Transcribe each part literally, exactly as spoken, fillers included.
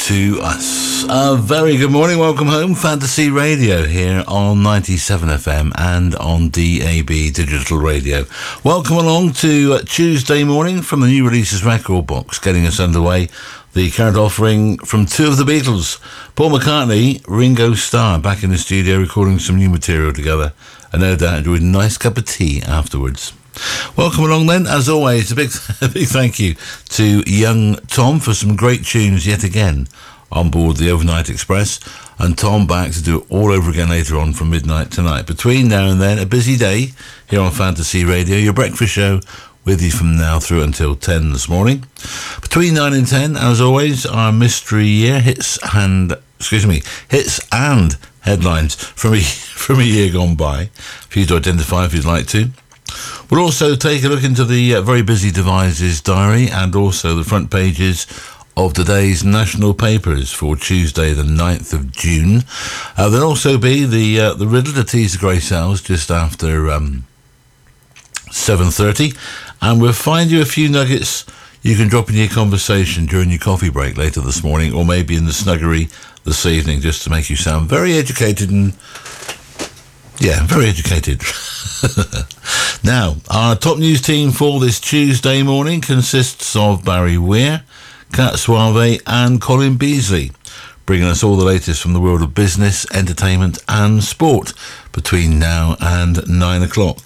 to us. A very good morning, welcome home. Fantasy Radio here on ninety-seven F M and on D A B Digital Radio. Welcome along to uh, Tuesday morning from the New Releases record box, getting us underway. The current offering from two of the Beatles, Paul McCartney, Ringo Starr, back in the studio recording some new material together, and no doubt enjoyed a nice cup of tea afterwards. Welcome along then, as always, a big, a big thank you to young Tom for some great tunes yet again on board the Overnight Express, and Tom back to do it all over again later on from midnight tonight. Between now and then, a busy day here on Fantasy Radio, your breakfast show with you from now through until ten this morning. Between nine and ten, as always, our mystery year hits and, excuse me, hits and headlines from a, from a year gone by, for you to identify if you'd like to. We'll also take a look into the uh, very busy Devises diary and also the front pages of today's national papers for Tuesday the ninth of June. Uh, there'll also be the uh, the riddle to tease the grey cells just after um, seven thirty, and we'll find you a few nuggets you can drop in your conversation during your coffee break later this morning, or maybe in the snuggery this evening, just to make you sound very educated and yeah, very educated. Now, our top news team for this Tuesday morning consists of Barry Weir, Kat Suave and Colin Beasley, bringing us all the latest from the world of business, entertainment and sport between now and nine o'clock.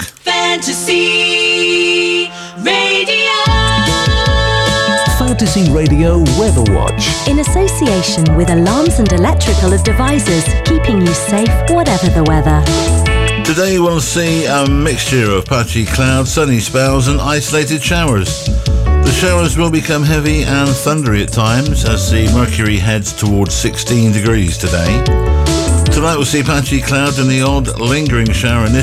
Fantasy Radio. Fantasy Radio Weather Watch. In association with Alarms and Electrical of Devices, keeping you safe whatever the weather. Today we'll see a mixture of patchy clouds, sunny spells and isolated showers. The showers will become heavy and thundery at times as the mercury heads towards sixteen degrees today. Tonight we'll see patchy clouds and the odd lingering shower